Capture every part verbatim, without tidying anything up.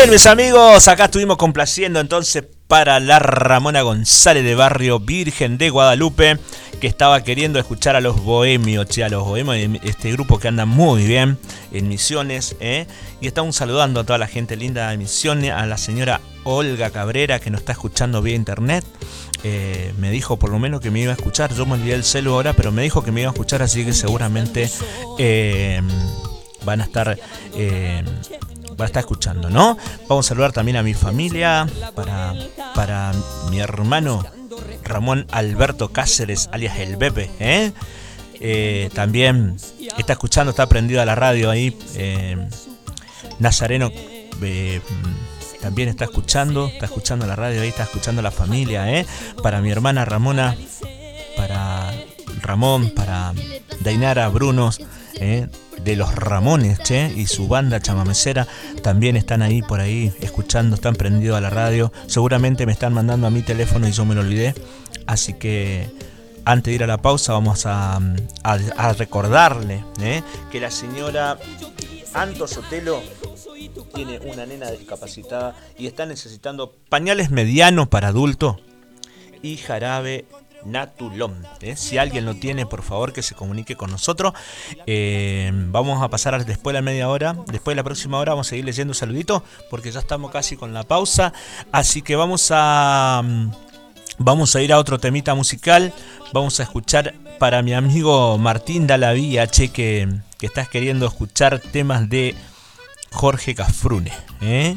Bien, mis amigos, acá estuvimos complaciendo entonces para la Ramona González de Barrio Virgen de Guadalupe, que estaba queriendo escuchar a los bohemios, che, a los bohemios, este grupo que anda muy bien en Misiones, ¿eh? Y estamos saludando a toda la gente linda de Misiones, a la señora Olga Cabrera, que nos está escuchando vía internet. Eh, me dijo por lo menos que me iba a escuchar, yo me olvidé el celu ahora, pero me dijo que me iba a escuchar, así que seguramente eh, van a estar... Eh, va a estar escuchando, ¿no? Vamos a saludar también a mi familia, para, para mi hermano Ramón Alberto Cáceres, alias El Bepe, ¿eh? Eh, también está escuchando, está prendido a la radio ahí. Eh, Nazareno eh, también está escuchando, está escuchando la radio ahí, está escuchando a la familia, ¿eh? Para mi hermana Ramona, para Ramón, para Dainara, Brunos, ¿eh? De los Ramones, che, y su banda chamamecera también están ahí por ahí escuchando, están prendidos a la radio. Seguramente me están mandando a mi teléfono y yo me lo olvidé. Así que antes de ir a la pausa vamos a, a, a recordarle ¿eh? que la señora Anto Sotelo tiene una nena discapacitada y está necesitando pañales medianos para adultos y jarabe Natulón, ¿eh? Si alguien lo tiene, por favor que se comunique con nosotros. eh, Vamos a pasar después de la media hora. Después de la próxima hora vamos a seguir leyendo saluditos, porque ya estamos casi con la pausa. Así que vamos a Vamos a ir a otro temita musical. Vamos a escuchar para mi amigo Martín Dalavía, che, que, que estás queriendo escuchar temas de Jorge Cafrune, ¿eh?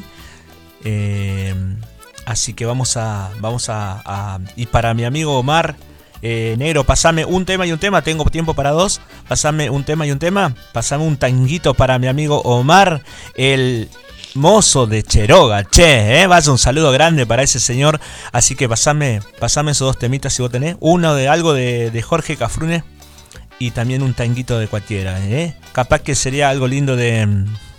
Eh, Así que vamos a, vamos a, a... Y para mi amigo Omar, eh, negro, pasame un tema y un tema. Tengo tiempo para dos. Pasame un tema y un tema. Pasame un tanguito para mi amigo Omar, el mozo de Cheroga. Che, eh, vaya un saludo grande para ese señor. Así que pasame, pasame esos dos temitas si vos tenés. Uno de algo de, de Jorge Cafrune y también un tanguito de cualquiera, eh. Capaz que sería algo lindo de...